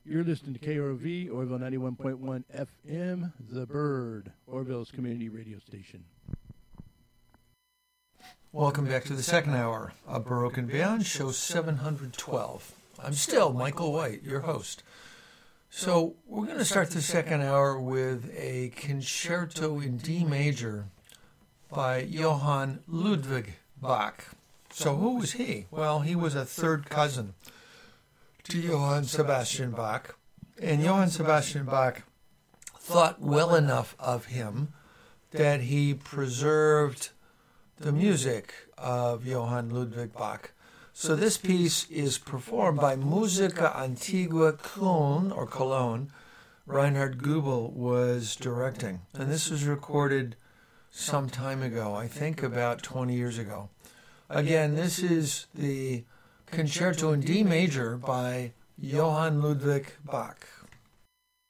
You're listening to KROV, Orville 91.1 FM, The Bird, Orville's community radio station. Welcome back to the second hour of Baroque and Beyond, show 712. I'm still Michael White, your host. So we're going to start the second hour with a concerto in D major by Johann Ludwig Bach. So who was he? Well, he was a third cousin to Johann Sebastian Bach. And Johann Sebastian Bach thought well enough of him that he preserved the music of Johann Ludwig Bach. So this piece is performed by Musica Antigua Cologne. Reinhard Goebel was directing. And this was recorded some time ago, I think about 20 years ago. Again, this is the Concerto in D major by Johann Ludwig Bach.